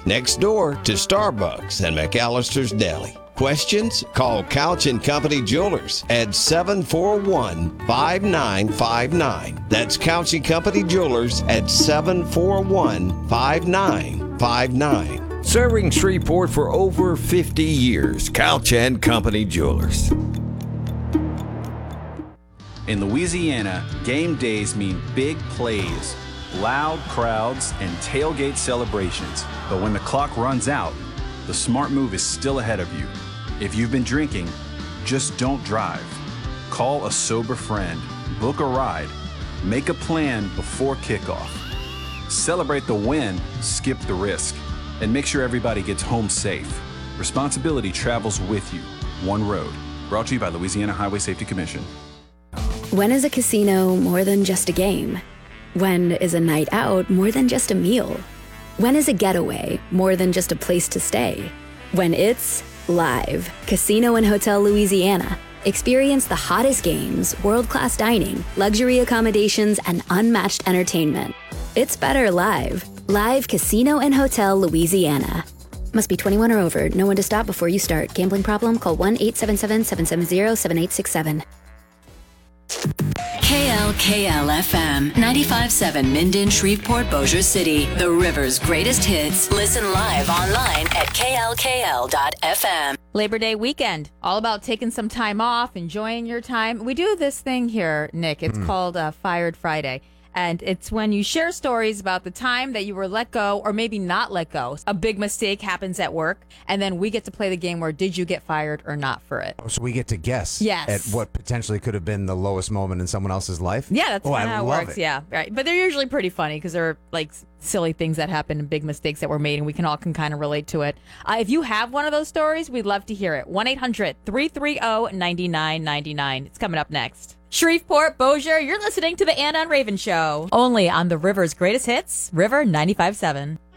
next door to Starbucks and McAllister's Deli. Questions? Call Couch & Company Jewelers at 741-5959. That's Couch & Company Jewelers at 741-5959. Serving Shreveport for over 50 years. Couch & Company Jewelers. In Louisiana, game days mean big plays, loud crowds, and tailgate celebrations. But when the clock runs out, the smart move is still ahead of you. If you've been drinking, just don't drive. Call a sober friend, book a ride, make a plan before kickoff. Celebrate the win, skip the risk, and make sure everybody gets home safe. Responsibility travels with you. One road. Brought to you by Louisiana Highway Safety Commission. When is a casino more than just a game? When is a night out more than just a meal? When is a getaway more than just a place to stay? When it's live. Casino and Hotel Louisiana. Experience the hottest games, world-class dining, luxury accommodations, and unmatched entertainment. It's better live. Live Casino and Hotel Louisiana. Must be 21 or over. Know when to stop before you start. Gambling problem? Call 1-877-770-7867. KLKL-FM 95.7 Minden, Shreveport, Bossier City. The River's greatest hits. Listen live online at klkl.fm. Labor Day weekend. All about taking some time off, enjoying your time. We do this thing here, Nick. It's called Fired Friday. And it's when you share stories about the time that you were let go or maybe not let go. A big mistake happens at work, and then we get to play the game where did you get fired or not for it? So we get to guess at what potentially could have been the lowest moment in someone else's life? Yeah, that's kind of how it works. It. Yeah, right. But they're usually pretty funny because they're like silly things that happen and big mistakes that were made, and we can all kind of relate to it. If you have one of those stories, we'd love to hear it. 1-800-330-9999. It's coming up next. Shreveport, Bossier, you're listening to the Anna and Raven Show. Only on the River's greatest hits, River 95.7.